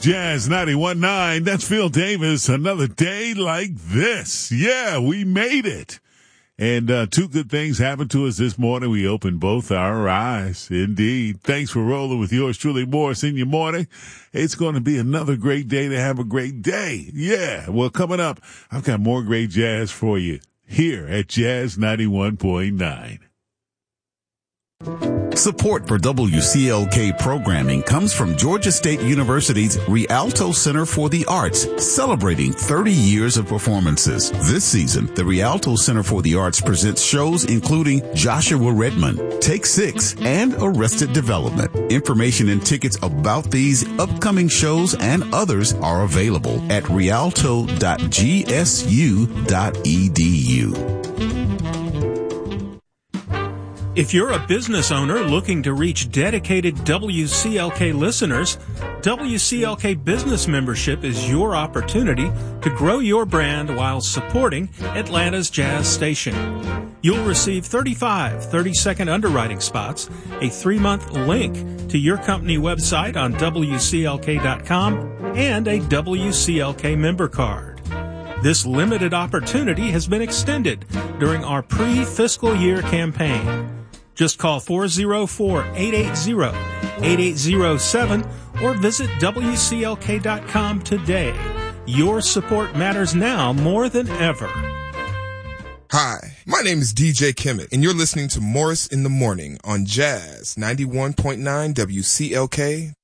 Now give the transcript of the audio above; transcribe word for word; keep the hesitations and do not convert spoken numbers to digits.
Jazz ninety-one point nine. That's Phil Davis. Another day like this. Yeah, we made it. And uh, two good things happened to us this morning. We opened both our eyes. Indeed. Thanks for rolling with yours truly, Morris, in your morning. It's going to be another great day to have a great day. Yeah. Well, coming up, I've got more great jazz for you here at Jazz ninety-one point nine. Support for W C L K programming comes from Georgia State University's Rialto Center for the Arts, celebrating thirty years of performances. This season, the Rialto Center for the Arts presents shows including Joshua Redmond, Take Six, and Arrested Development. Information and tickets about these upcoming shows and others are available at rialto dot g s u dot e d u. If you're a business owner looking to reach dedicated W C L K listeners, W C L K Business Membership is your opportunity to grow your brand while supporting Atlanta's Jazz Station. You'll receive thirty-five thirty-second underwriting spots, a three-month link to your company website on W C L K dot com, and a W C L K member card. This limited opportunity has been extended during our pre-fiscal year campaign. Just call four oh four, eight eight zero, eight eight zero seven or visit W C L K dot com today. Your support matters now more than ever. Hi, my name is D J Kimmett, and you're listening to Morris in the Morning on Jazz ninety-one point nine W C L K,